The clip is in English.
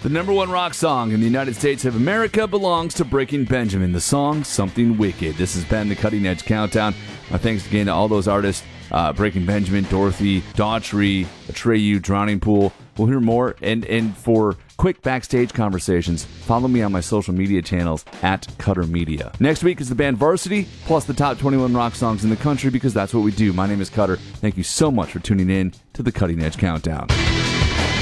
The number one rock song in the United States of America belongs to Breaking Benjamin. The song, Something Wicked. This has been the Cutting Edge Countdown. My thanks again to all those artists. Breaking Benjamin, Dorothy, Daughtry, Atreyu, Drowning Pool. We'll hear more. And for quick backstage conversations, follow me on my social media channels at Cutter Media. Next week is the band Varsity, plus the top 21 rock songs in the country, because that's what we do. My name is Cutter. Thank you so much for tuning in to the Cutting Edge Countdown.